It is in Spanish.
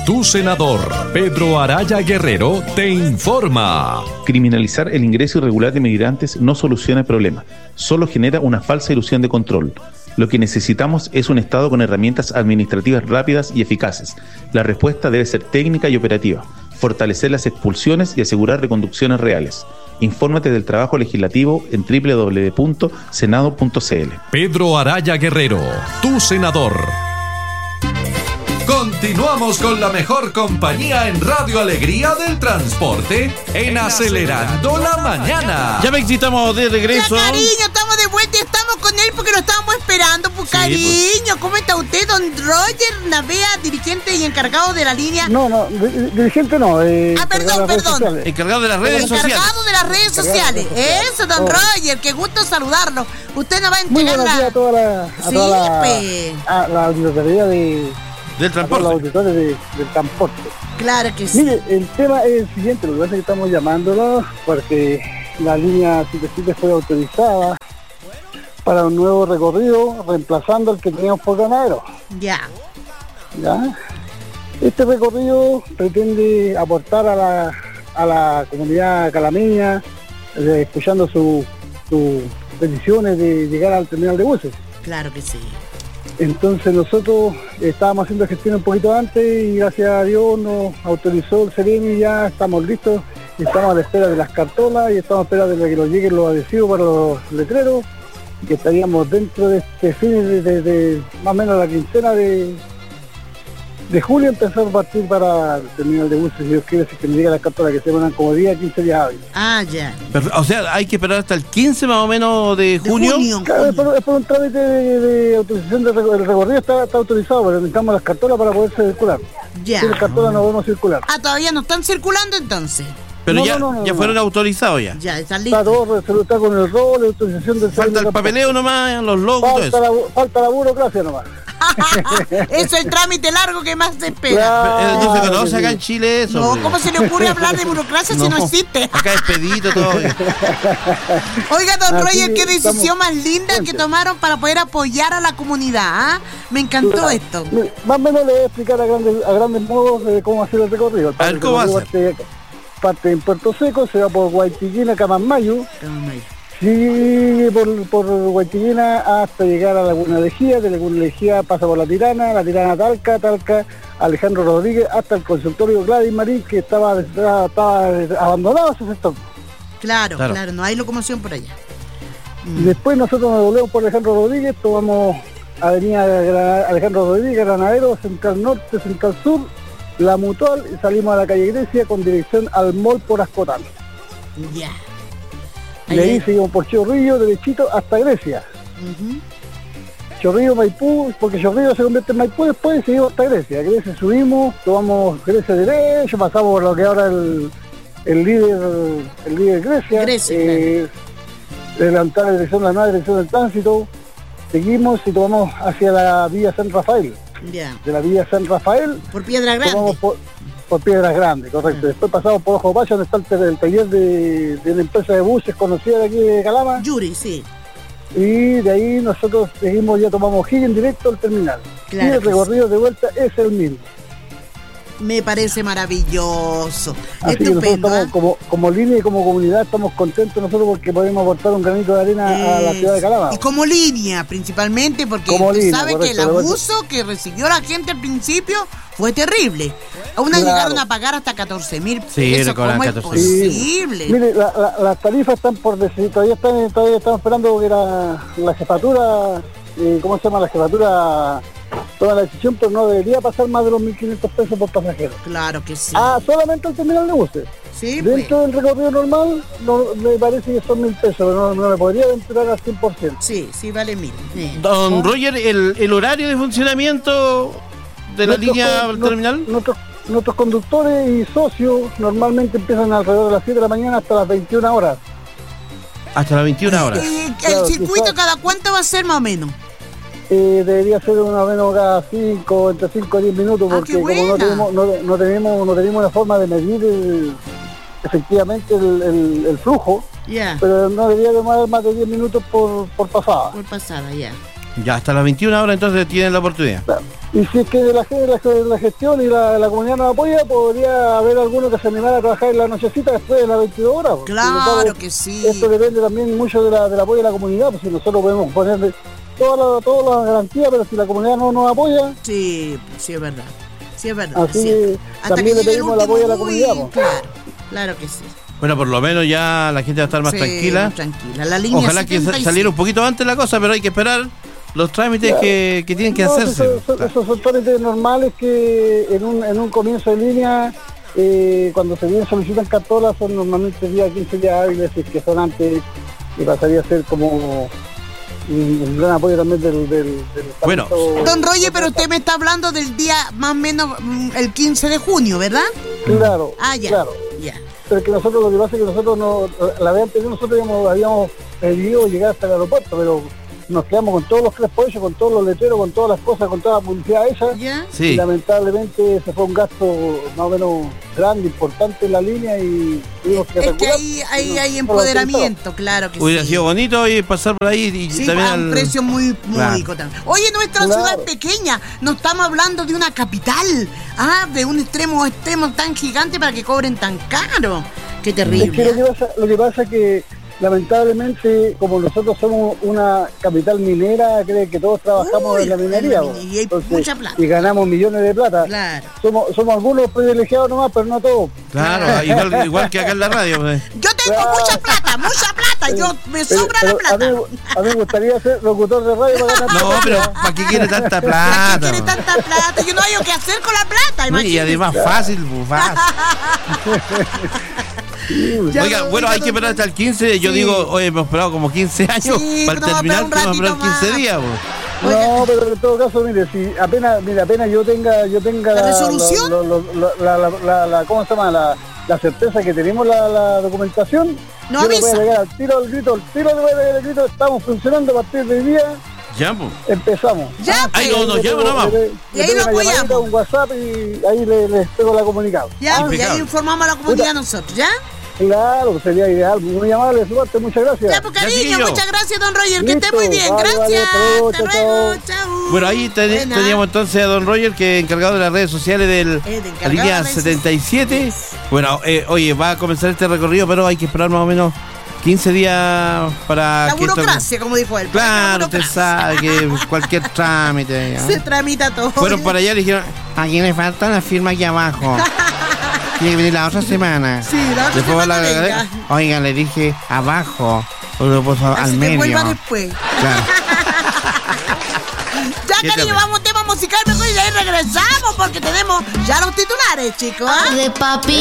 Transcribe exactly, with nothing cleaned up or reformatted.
Tu senador, Pedro Araya Guerrero, te informa. Criminalizar el ingreso irregular de migrantes no soluciona el problema, solo genera una falsa ilusión de control. Lo que necesitamos es un Estado con herramientas administrativas rápidas y eficaces. La respuesta debe ser técnica y operativa, fortalecer las expulsiones y asegurar reconducciones reales. Infórmate del trabajo legislativo en doble u doble u doble u punto senado punto c l. Pedro Araya Guerrero, tu senador. Continuamos con la mejor compañía en Radio Alegría del Transporte en Acelerando la Mañana. Ya me estamos de regreso. Ya, cariño, estamos de vuelta y estamos con él porque lo estábamos esperando, pues, sí, cariño. Pues. ¿Cómo está usted, don Roger Navea, dirigente y encargado de la línea? No, no, dirigente no. Eh, ah, perdón, perdón. Encargado de las redes encargado sociales. Encargado de las redes sociales. Eso, don oh. Roger, qué gusto saludarlo. Usted nos va a entregar Muy la... a toda la... A sí, toda la, pues. A la auditoría de... Del transporte. Los auditores de, del transporte. Claro que sí. Mire, el tema es el siguiente, lo que pasa es que estamos llamándolo porque la línea setenta y siete fue autorizada para un nuevo recorrido, reemplazando el que teníamos por Ganadero. Ya. Ya. Este recorrido pretende aportar a la, a la comunidad calameña, eh, escuchando sus su peticiones de llegar al terminal de buses. Claro que sí. Entonces nosotros estábamos haciendo gestión un poquito antes y gracias a Dios nos autorizó el Seremi y ya estamos listos. Estamos a la espera de las cartolas y estamos a la espera de que nos lleguen los adhesivos para los letreros, que estaríamos dentro de este fin de, de, de más o menos la quincena de, de julio empezar a partir para el terminal de buses, si Dios quiere, si que nos llega las cartolas, que se van como diez a quince días hábiles. Ah, ya. Pero, o sea, hay que esperar hasta el quince más o menos de junio. De junio. Claro, es por, es por un trámite de, de autorización del recorrido, el recorrido está, está autorizado, pero necesitamos las cartolas para poder circular. Ya. Sin las cartolas no podemos circular. Ah, todavía no están circulando entonces. Pero no, ya, no, no, ya no, fueron no. autorizados ya. Ya, están listos. Está todo, está con el rol, la autorización del... Falta el papeleo nomás, los logos, todo falta eso. la, falta la burocracia nomás. Eso es el trámite largo que más se espera. Claro, No se conoce sí. acá en Chile eso. No, hombre. ¿cómo se le ocurre hablar de burocracia No, si no existe? Acá es pedito todo. Oiga, don Así Roger, qué decisión estamos... más linda que tomaron para poder apoyar a la comunidad. ¿Ah? Me encantó Claro. esto. Mire, más o menos le voy a explicar a grandes, a grandes modos de cómo hacer el recorrido. A ver, ¿cómo va a ser? Parte, parte en Puerto Seco, se va por Guaytiguina, Camanmayo, sigue por, por Guaytiguina hasta llegar a Laguna Lejía, de Laguna Lejía pasa por La Tirana, La Tirana Talca, Talca, Alejandro Rodríguez, hasta el consultorio Gladys Marín, que estaba, estaba, estaba abandonado ese sector. Claro, Claro. claro, no hay locomoción por allá. Mm. Después nosotros nos volvemos por Alejandro Rodríguez, tomamos Avenida Gra- Alejandro Rodríguez, Granadero, Central Norte, Central Sur, La Mutual, y salimos a la calle Grecia con dirección al Mall por Ascotán. Ya. De ahí seguimos por Chorrillo, derechito hasta Grecia. Uh-huh. Chorrillo, Maipú, porque Chorrillo se convierte en Maipú, después seguimos hasta Grecia. Grecia subimos, tomamos Grecia derecho, pasamos por lo que ahora el, el líder el líder Grecia. Grecia, eh, levantar la dirección, la nueva dirección del tránsito. Seguimos y tomamos hacia la vía San Rafael. Ya. De la vía San Rafael. Por Piedra Grande. Tomamos por, por Piedras Grandes, correcto. Ah. Después pasamos por Ojo Pacho, donde está el, el taller de, de la empresa de buses conocida de aquí de Calama. Yuri, sí. Y de ahí nosotros seguimos, ya tomamos Higgins directo al terminal. Claro y el que recorrido de vuelta es el mismo. Me parece maravilloso. Así que nosotros Estupendo. estamos ¿eh? como, como línea y como comunidad estamos contentos nosotros porque podemos aportar un granito de arena a la ciudad de Calama. Y como línea, principalmente, porque Como usted línea, sabe correcto, que el de abuso que recibió la gente al principio fue terrible. A una Claro. llegaron a pagar hasta catorce mil Sí, pesos. le cobran ¿Cómo es catorce mil. posible? Mire, la, la, las tarifas están por decidir, todavía están, todavía estamos esperando que la, la jefatura, eh, ¿cómo se llama? La jefatura toma la decisión, pero no debería pasar más de los mil quinientos pesos por pasajero. Claro que sí. Ah, solamente el terminal de buses. Sí, pues. Dentro del recorrido normal, no, me parece que son mil pesos, pero no, no me podría aventurar al cien por ciento. Sí, sí, vale mil. Sí. Don Roger, el, el horario de funcionamiento de la Nuestros línea con- terminal. Nuestros, nuestros conductores y socios normalmente empiezan alrededor de las siete de la mañana hasta las veintiuna horas. Hasta las veintiuna horas. ¿Y el Claro, circuito quizás- cada cuánto va a ser más o menos? Eh, debería ser una menos cada cinco, entre cinco y diez minutos, Ah, porque qué como no buena. tenemos, no, no tenemos, no tenemos una forma de medir el- efectivamente el, el- el flujo, Ya, pero no debería demorar más de diez minutos por, por pasada. por pasada, ya. Ya, hasta las veintiuna horas entonces tienen la oportunidad. Y si es que la, la, la gestión y la, la comunidad nos apoya, podría haber alguno que se animara a trabajar en la nochecita después de las veintidós horas. Claro que sí. Esto depende también mucho de la, del apoyo de la comunidad, pues si nosotros podemos ponerle todas las toda la garantías, pero si la comunidad no nos apoya... Sí, sí es verdad. Sí es verdad. Así sí. Hasta también que le pedimos el apoyo a la uy, comunidad. Pues. Claro, claro que sí. Bueno, por lo menos ya la gente va a estar más sí, tranquila. Más tranquila. La línea Ojalá setenta y seis. que saliera un poquito antes la cosa, pero hay que esperar los trámites claro. que, que tienen que no, hacerse. Esos, esos, esos son trámites normales que en un, en un comienzo de línea, eh, cuando se vienen solicitan cartolas, son normalmente días, quince días hábiles, que son antes, y pasaría a ser como un, un gran apoyo también del... del, del bueno, don Roger, pero usted me está hablando del día más o menos el quince de junio, ¿verdad? Claro, ah, ya, claro. Ya. Pero que nosotros, lo que pasa es que nosotros, no, la vez anterior nosotros habíamos, habíamos pedido llegar hasta el aeropuerto, pero nos quedamos con todos los crespos hechos, con todos los letreros, con todas las cosas, con toda la publicidad esa. ¿Ya? Sí. Y lamentablemente se fue un gasto más o menos grande, importante en la línea y tuvimos que Es regular, que ahí hay, hay empoderamiento, claro que hubiera sí. sido bonito y pasar por ahí y sí, también a un al... precio muy módico claro. también. Oye, nuestra Claro. ciudad es pequeña, no estamos hablando de una capital, ah, de un extremo a extremo tan gigante para que cobren tan caro. Qué terrible. Es que lo que pasa, lo que pasa es que lamentablemente, como nosotros somos una capital minera, cree que todos trabajamos Uy, en la minería. en la min- y hay Entonces, mucha plata. Y ganamos millones de plata. Claro. Somos, somos algunos privilegiados nomás, pero no todos. Claro, igual, igual que acá en la radio. Pues. Yo tengo Claro. mucha plata, mucha plata, yo me Pero- sobra pero la plata. A mí, a mí me gustaría ser locutor de radio para ganar No, plata. pero ¿para qué quiere tanta ¿Para qué plata? quiere tanta plata? Yo no hay qué hacer con la plata, No, y imagínate. además fácil, pues, fácil. Ya Oiga, lo- bueno, ya hay lo- que esperar hasta el quince. Yo Sí. digo, oye, hemos esperado como quince años Sí, para pero vamos a terminar, esperar un que vamos a esperar ratito quince más. días. Pues. No, pero en todo caso, mire, si apenas, mire, apenas yo tenga, yo tenga ¿La resolución? lo- lo- lo- la, la, la, la- ¿cómo se llama? La, la certeza que tenemos la, la documentación, No yo le voy a avisa. pegar al tiro al grito, al tiro le voy a pegar al grito, estamos funcionando a partir de hoy día, Ya, pues. empezamos. Ya, Ay, pues. no, no, Le ya, pego- no, vamos. le- Y le ahí pego lo una llamadita, apoyamos. un WhatsApp y ahí le- les pego la comunicado. Ya, Ah, pues, y ahí impecable. informamos a la comunidad nosotros, ¿ya? Claro, sería ideal, muy amable de su parte, muchas gracias. Ya, pues, Ya, cariño, chiquillo. muchas gracias, don Roger, que esté Listo, muy bien, vale, vale, gracias. hasta luego, Hasta chao, luego, chao. chao. Bueno, ahí ten- Buena. teníamos entonces a don Roger, que encargado de las redes sociales del Eh, de encargado la línea de redes setenta y siete. sociales. Bueno, eh, oye, va a comenzar este recorrido, pero hay que esperar más o menos quince días para La que esto- burocracia, como dijo él. Claro, la usted burocracia. sabe que cualquier trámite. ¿ya? Se tramita todo. Fueron para allá y le dijeron, aquí me falta la firma aquí abajo. Tiene que venir la otra semana. Sí, la otra Después va semana la- venga. Oiga, le dije abajo. O lo puso Así al que medio. vuelva después. Claro. Ya, ¿Qué cariño, tal? vamos a un tema musical mejor y de ahí regresamos porque tenemos ya los titulares, chicos. ¿ah? De papi.